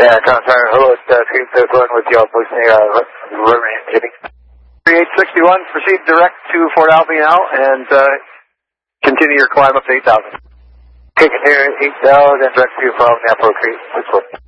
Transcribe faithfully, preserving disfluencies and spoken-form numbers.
Yeah, Contact, hello, it's uh, Street two one with y'all, please, uh, Rubberman, Jimmy. three eight sixty-one, proceed direct to Fort Albany now, and uh, continue your climb up to eight thousand. Kicking here, eight thousand, direct to from Napa Creek, which one?